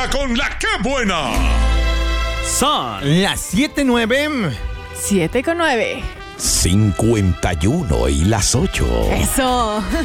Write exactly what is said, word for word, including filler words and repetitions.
hora con la que buena. Son las siete nueve. siete con nueve. cincuenta y uno y las ocho. Eso.